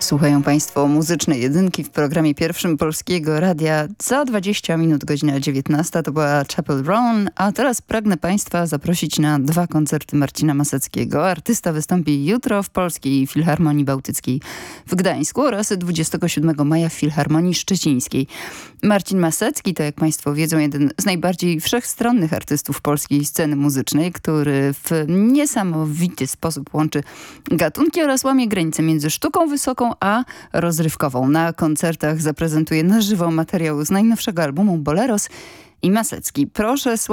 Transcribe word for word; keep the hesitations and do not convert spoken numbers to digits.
Słuchają Państwo muzycznej jedynki w programie pierwszym Polskiego Radia. Za dwadzieścia minut godzina dziewiętnasta to była Chapel Roan, a teraz pragnę Państwa zaprosić na dwa koncerty Marcina Maseckiego. Artysta wystąpi jutro w Polskiej Filharmonii Bałtyckiej w Gdańsku oraz dwudziestego siódmego maja w Filharmonii Szczecińskiej. Marcin Masecki to, jak Państwo wiedzą, jeden z najbardziej wszechstronnych artystów polskiej sceny muzycznej, który w niesamowity sposób łączy gatunki oraz łamie granice między sztuką wysoką a rozrywkową. Na koncertach zaprezentuje na żywo materiał z najnowszego albumu Boleros i Masecki. Proszę